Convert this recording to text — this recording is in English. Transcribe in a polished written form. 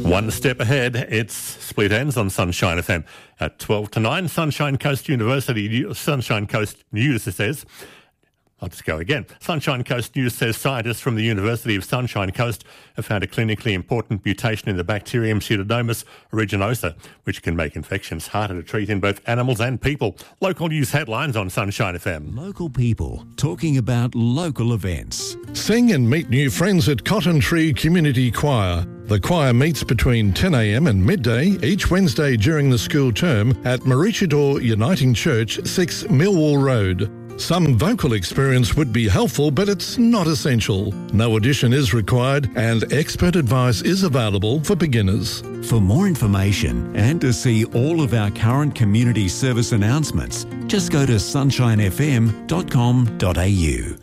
One step ahead, it's Split Ends on Sunshine FM at 12 to 9. Sunshine Coast University, Sunshine Coast News, it says. I'll just go again. Sunshine Coast News says scientists from the University of Sunshine Coast have found a clinically important mutation in the bacterium Pseudomonas aeruginosa, which can make infections harder to treat in both animals and people. Local news headlines on Sunshine FM. Local people talking about local events. Sing and meet new friends at Cotton Tree Community Choir. The choir meets between 10 a.m. and midday each Wednesday during the school term at Maroochydore Uniting Church, 6 Millwall Road. Some vocal experience would be helpful, but it's not essential. No audition is required and expert advice is available for beginners. For more information and to see all of our current community service announcements, just go to sunshinefm.com.au.